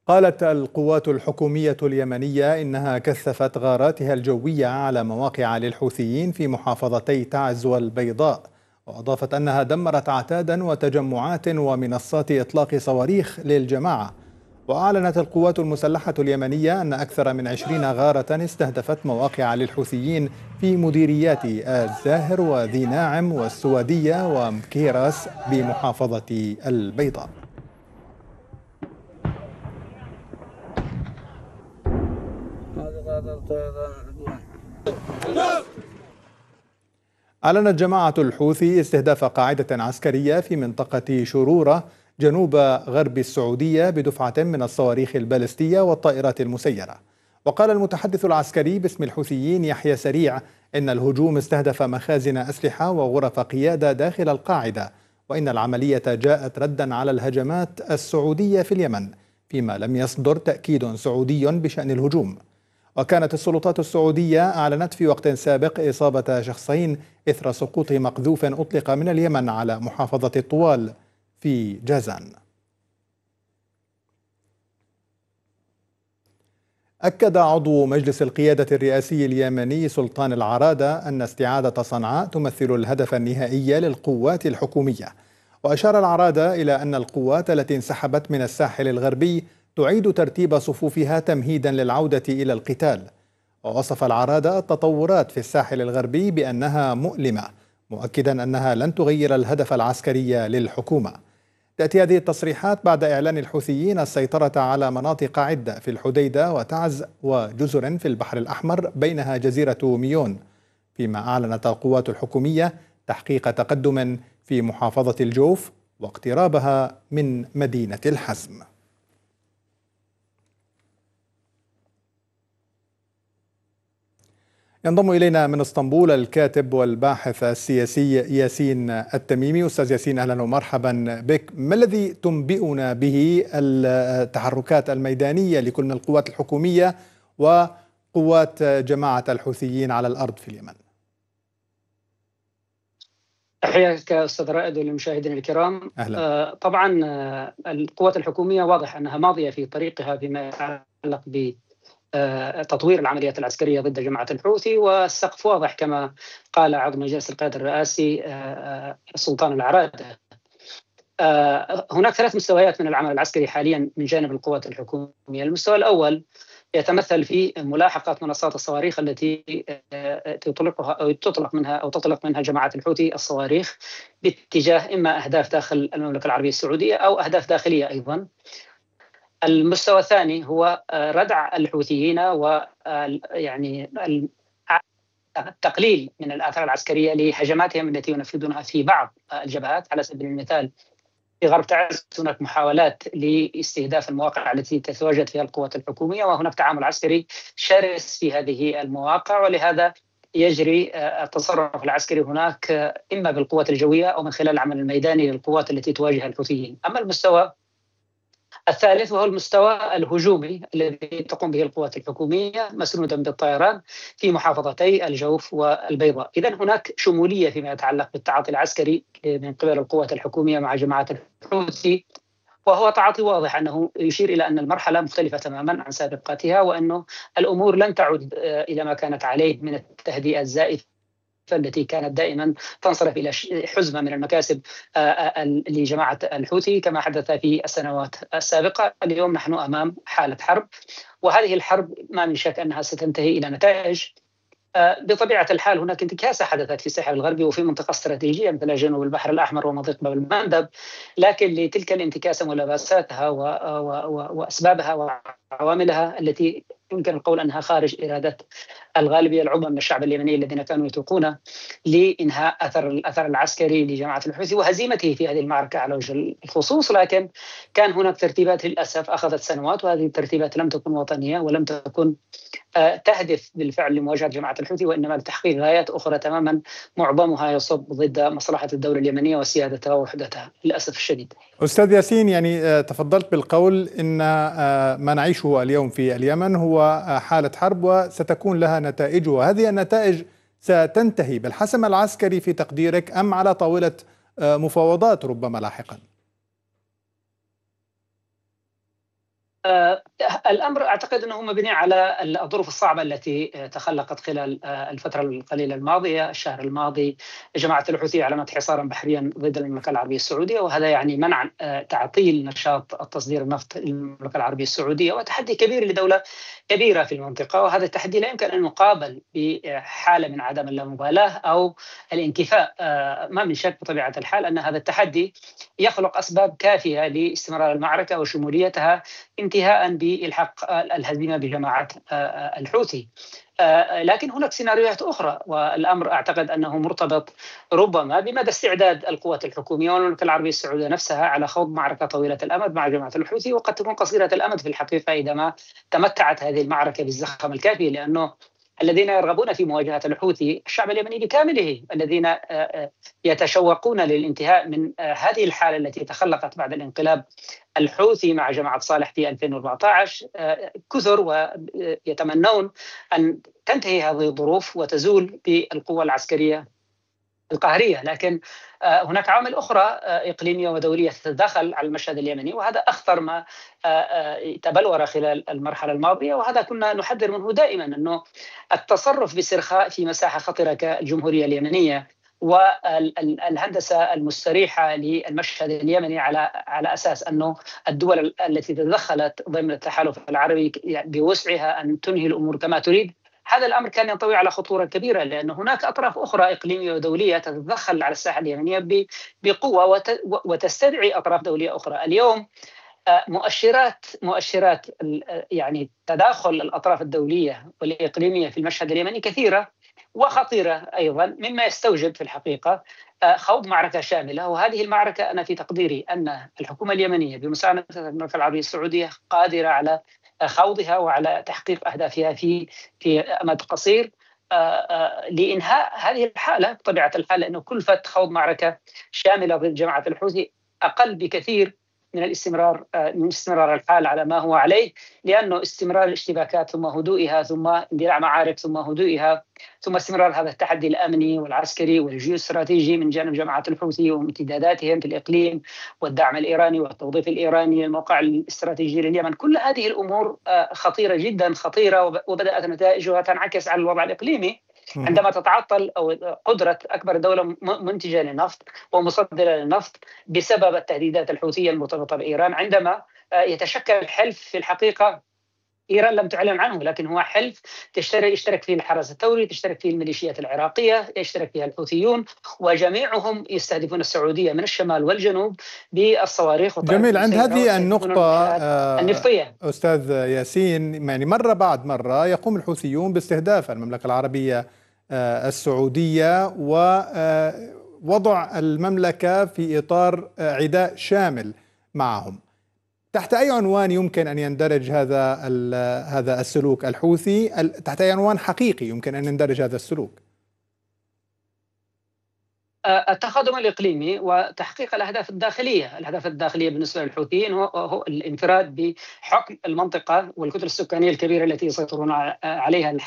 قالت القوات الحكومية اليمنية إنها كثفت غاراتها الجوية على مواقع للحوثيين في محافظتي تعز والبيضاء، وأضافت أنها دمرت أعتادا وتجمعات ومنصات إطلاق صواريخ للجماعة. وأعلنت القوات المسلحة اليمنية أن أكثر من 20 غارة استهدفت مواقع للحوثيين في مديريات الزاهر وذي ناعم والسوادية ومكيراس بمحافظة البيضاء. أعلنت جماعة الحوثي استهداف قاعدة عسكرية في منطقة شرورة جنوب غرب السعودية بدفعة من الصواريخ البالستية والطائرات المسيرة. وقال المتحدث العسكري باسم الحوثيين يحيى سريع إن الهجوم استهدف مخازن أسلحة وغرف قيادة داخل القاعدة، وإن العملية جاءت ردا على الهجمات السعودية في اليمن، فيما لم يصدر تأكيد سعودي بشأن الهجوم. وكانت السلطات السعودية أعلنت في وقت سابق إصابة شخصين إثر سقوط مقذوف أطلق من اليمن على محافظة الطوال في جازان. أكد عضو مجلس القيادة الرئاسي اليمني سلطان العرادة أن استعادة صنعاء تمثل الهدف النهائي للقوات الحكومية. وأشار العرادة إلى أن القوات التي انسحبت من الساحل الغربي تعيد ترتيب صفوفها تمهيدا للعودة إلى القتال. ووصف العرادة التطورات في الساحل الغربي بأنها مؤلمة، مؤكدا أنها لن تغير الهدف العسكري للحكومة. تأتي هذه التصريحات بعد إعلان الحوثيين السيطرة على مناطق عدة في الحديدة وتعز وجزر في البحر الأحمر بينها جزيرة ميون، فيما أعلنت القوات الحكومية تحقيق تقدم في محافظة الجوف واقترابها من مدينة الحزم. ينضم إلينا من اسطنبول الكاتب والباحث السياسي ياسين التميمي. أستاذ ياسين، أهلا ومرحبا بك. ما الذي تنبئنا به التحركات الميدانية لكل من القوات الحكومية وقوات جماعة الحوثيين على الأرض في اليمن؟ تحياتك أستاذ رائد وللمشاهدين الكرام. أهلا. طبعا القوات الحكومية واضح أنها ماضية في طريقها فيما يتعلق بتطوير العمليات العسكرية ضد جماعة الحوثي، والسقف واضح كما قال عضو مجلس القيادة الرئاسي سلطان العرادة. هناك 3 مستويات من العمل العسكري حاليا من جانب القوات الحكومية. المستوى الأول يتمثل في ملاحقة منصات الصواريخ التي تطلق منها جماعة الحوثي الصواريخ باتجاه إما أهداف داخل المملكة العربية السعودية أو أهداف داخلية أيضا. المستوى الثاني هو ردع الحوثيين ويعني التقليل من الآثار العسكرية لهجماتهم التي ينفذونها في بعض الجبهات. على سبيل المثال في غرب تعز هناك محاولات لاستهداف المواقع التي تتواجد فيها القوات الحكومية، وهناك تعامل عسكري شرس في هذه المواقع، ولهذا يجري التصرف العسكري هناك إما بالقوات الجوية أو من خلال العمل الميداني للقوات التي تواجه الحوثيين. أما المستوى الثالث وهو المستوى الهجومي الذي تقوم به القوات الحكومية مسنودا بالطيران في محافظتي الجوف والبيضاء. إذن هناك شمولية فيما يتعلق بالتعاطي العسكري من قبل القوات الحكومية مع جماعة الحوثي، وهو تعاطي واضح أنه يشير إلى أن المرحلة مختلفة تماما عن سابقتها، وأنه الأمور لن تعود إلى ما كانت عليه من التهدئة الزائفة التي كانت دائما تنصرف إلى حزمة من المكاسب لجماعة الحوثي كما حدث في السنوات السابقة. اليوم نحن أمام حالة حرب، وهذه الحرب ما من شك أنها ستنتهي إلى نتائج. بطبيعة الحال هناك انتكاسة حدثت في الساحل الغربي وفي منطقة استراتيجية مثل جنوب البحر الأحمر ومضيق باب المندب، لكن لتلك الانتكاسة ملابساتها وأسبابها وعواملها التي يمكن القول أنها خارج إرادة الغالبية العظمى من الشعب اليمني الذين كانوا يتوقون لإنهاء الأثر العسكري لجماعة الحوثي وهزيمته في هذه المعركة على وجه الخصوص. لكن كان هناك ترتيبات للأسف أخذت سنوات، وهذه الترتيبات لم تكن وطنية ولم تكن تهدف بالفعل لمواجهة جماعة الحوثي، وإنما لتحقيق غايات أخرى تماما معظمها يصب ضد مصلحة الدولة اليمنية وسيادتها ووحدتها للأسف الشديد. أستاذ ياسين، يعني تفضلت بالقول إن ما نعيشه اليوم في اليمن هو حالة حرب وستكون لها نتائج، وهذه النتائج ستنتهي بالحسم العسكري في تقديرك أم على طاولة مفاوضات ربما لاحقا؟ الأمر أعتقد أنه مبني على الظروف الصعبة التي تخلقت خلال الفترة القليلة الماضية. الشهر الماضي جماعة الحوثي أعلنت حصارا بحريا ضد المملكة العربية السعودية، وهذا يعني منع تعطيل نشاط التصدير النفط للمملكة العربية السعودية، وتحدي كبير لدولة كبيرة في المنطقة. وهذا التحدي لا يمكن أن يقابل بحالة من عدم اللامبالاة أو الانكفاء. ما من شك بطبيعة الحال أن هذا التحدي يخلق أسباب كافية لاستمرار المعركة وشموليتها، انتهاء بالحق الهزيمة بجماعة الحوثي. لكن هناك سيناريوهات أخرى، والأمر أعتقد أنه مرتبط ربما بمدى استعداد القوات الحكومية والمملكة العربية السعودية نفسها على خوض معركة طويلة الأمد مع جماعة الحوثي، وقد تكون قصيرة الأمد في الحقيقة إذا ما تمتعت هذه المعركة بالزخم الكافي، لأنه الذين يرغبون في مواجهة الحوثي الشعب اليمني بكامله، الذين يتشوقون للانتهاء من هذه الحالة التي تخلقت بعد الانقلاب الحوثي مع جماعة صالح في 2014 كثر، ويتمنون أن تنتهي هذه الظروف وتزول بالقوة العسكرية القهرية. لكن هناك عوامل أخرى إقليمية ودولية تتداخل على المشهد اليمني، وهذا أخطر ما تبلور خلال المرحلة الماضية، وهذا كنا نحذر منه دائما، أنه التصرف باسترخاء في مساحة خطرة كالجمهورية اليمنية والهندسة المستريحة للمشهد اليمني على أساس أنه الدول التي تدخلت ضمن التحالف العربي بوسعها أن تنهي الأمور كما تريد، هذا الأمر كان ينطوي على خطورة كبيرة، لأن هناك أطراف أخرى إقليمية ودولية تتدخل على الساحة اليمنية بقوة وتستدعي أطراف دولية أخرى. اليوم مؤشرات يعني تداخل الأطراف الدولية والإقليمية في المشهد اليمني كثيرة وخطيرة أيضا، مما يستوجب في الحقيقة خوض معركة شاملة. وهذه المعركة أنا في تقديري أن الحكومة اليمنية بمساعدة المملكة العربية السعودية قادرة على خوضها وعلى تحقيق أهدافها في أمد قصير لإنهاء هذه الحالة بطبيعة الحال، لأنه كلفة خوض معركة شاملة ضد جماعة الحوثي أقل بكثير من استمرار الحال على ما هو عليه، لأنه استمرار الاشتباكات ثم هدوئها ثم اندلاع معارك ثم هدوئها ثم استمرار هذا التحدي الأمني والعسكري والجيوستراتيجي من جانب جماعة الحوثي وامتداداتهم في الإقليم والدعم الإيراني والتوظيف الإيراني للموقع الاستراتيجي لليمن، كل هذه الأمور خطيرة جدا، خطيرة، وبدأت نتائجها تنعكس على الوضع الإقليمي عندما تتعطل أو قدرة أكبر دولة منتجة للنفط ومصدرة للنفط بسبب التهديدات الحوثية المرتبطة بإيران. عندما يتشكل حلف في الحقيقة إيران لم تعلن عنه، لكن هو حلف يشترك فيه الحرس الثوري، تشترك فيه الميليشيات العراقية، يشترك فيها الحوثيون، وجميعهم يستهدفون السعودية من الشمال والجنوب بالصواريخ. جميل. عند هذه النقطة النفطية أستاذ ياسين، يعني مرة بعد مرة يقوم الحوثيون باستهداف المملكة العربية السعودية ووضع المملكة في إطار عداء شامل معهم. تحت أي عنوان يمكن أن يندرج هذا السلوك الحوثي؟ تحت أي عنوان حقيقي يمكن أن يندرج هذا السلوك؟ التقدم الإقليمي وتحقيق الأهداف الداخلية بالنسبة للحوثيين هو الانفراد بحكم المنطقة والكتلة السكانية الكبيرة التي يسيطرون عليها